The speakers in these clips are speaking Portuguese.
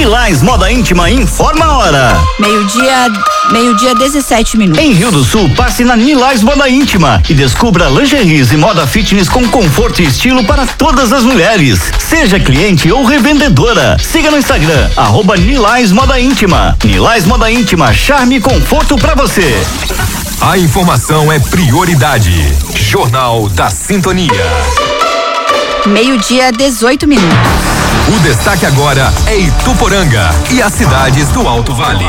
Nilás Moda Íntima informa a hora. Meio-dia 17 minutos. Em Rio do Sul, passe na Nilás Moda Íntima e descubra lingeries e moda fitness com conforto e estilo para todas as mulheres. Seja cliente ou revendedora. Siga no Instagram, @Nilás Moda Íntima. Nilás Moda Íntima, charme e conforto pra você. A informação é prioridade. Jornal da Sintonia. Meio-dia 18 minutos. O destaque agora é Ituporanga e as cidades do Alto Vale.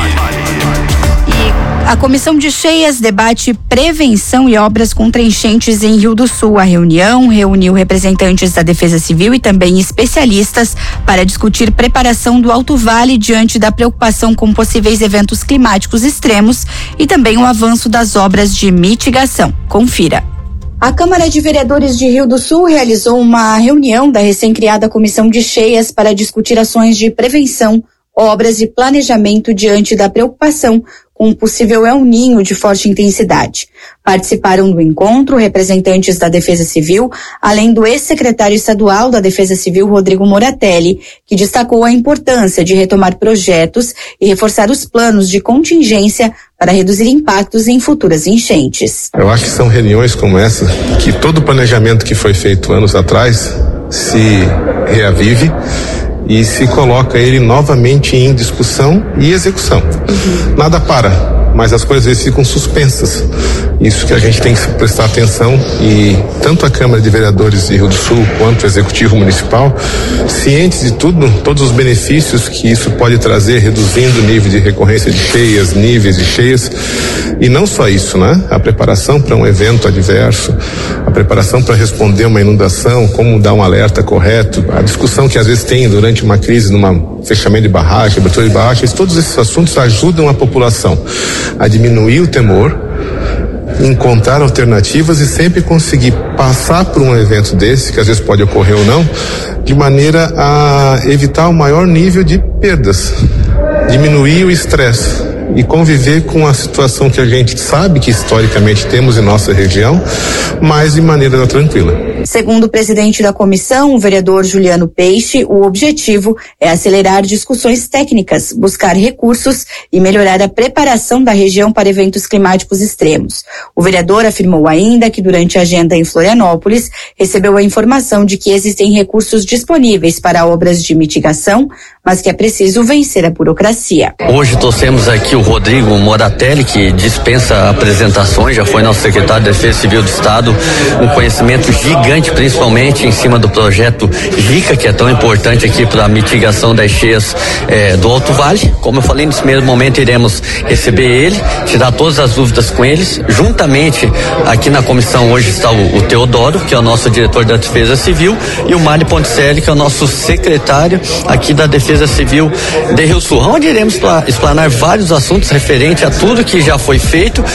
E a Comissão de Cheias debate prevenção e obras contra enchentes em Rio do Sul. A reunião reuniu representantes da Defesa Civil e também especialistas para discutir preparação do Alto Vale diante da preocupação com possíveis eventos climáticos extremos e também o avanço das obras de mitigação. Confira. A Câmara de Vereadores de Rio do Sul realizou uma reunião da recém-criada Comissão de Cheias para discutir ações de prevenção, obras e planejamento diante da preocupação com um possível El Niño de forte intensidade. Participaram do encontro representantes da Defesa Civil, além do ex-secretário estadual da Defesa Civil, Rodrigo Moratelli, que destacou a importância de retomar projetos e reforçar os planos de contingência para reduzir impactos em futuras enchentes. Eu acho que são reuniões como essa que todo o planejamento que foi feito anos atrás se reavive e se coloca ele novamente em discussão e execução. Nada para, mas as coisas ficam suspensas. Isso que a gente tem que prestar atenção, e tanto a Câmara de Vereadores de Rio do Sul quanto o Executivo Municipal, cientes de tudo, todos os benefícios que isso pode trazer, reduzindo o nível de recorrência de cheias, níveis de cheias, e não só isso, né? A preparação para um evento adverso, a preparação para responder uma inundação, como dar um alerta correto, a discussão que às vezes tem durante uma crise, numa fechamento de barragem, abertura de barragens, todos esses assuntos ajudam a população a diminuir o temor, encontrar alternativas e sempre conseguir passar por um evento desse, que às vezes pode ocorrer ou não, de maneira a evitar o maior nível de perdas, diminuir o estresse e conviver com a situação que a gente sabe que historicamente temos em nossa região, mas de maneira tranquila. Segundo o presidente da comissão, o vereador Juliano Peixe, o objetivo é acelerar discussões técnicas, buscar recursos e melhorar a preparação da região para eventos climáticos extremos. O vereador afirmou ainda que durante a agenda em Florianópolis, recebeu a informação de que existem recursos disponíveis para obras de mitigação, mas que é preciso vencer a burocracia. Hoje trouxemos aqui o Rodrigo Moratelli, que dispensa apresentações, já foi nosso secretário de Defesa Civil do Estado, um conhecimento gigante, principalmente em cima do projeto RICA, que é tão importante aqui para a mitigação das cheias do Alto Vale. Como eu falei, nesse primeiro momento iremos receber ele, tirar todas as dúvidas com eles. Juntamente aqui na comissão hoje está o Teodoro, que é o nosso diretor da Defesa Civil, e o Mário Ponticelli, que é o nosso secretário aqui da Defesa Civil de Rio Sul, onde iremos explanar vários assuntos referentes a tudo que já foi feito